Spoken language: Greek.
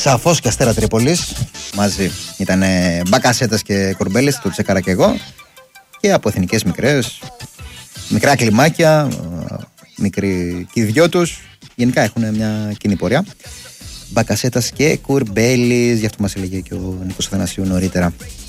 Σαφώς και Αστέρα Τρίπολης μαζί. Ήταν Μπακασέτας και Κουρμπέλης, το τσέκαρα και εγώ. Και από εθνικές μικρές, μικρά κλιμάκια, μικροί και οι δυο τους. Γενικά έχουν μια κοινή πορεία. Μπακασέτας και Κουρμπέλης, γι' αυτό μας έλεγε και ο Νίκος Αθανασίου νωρίτερα.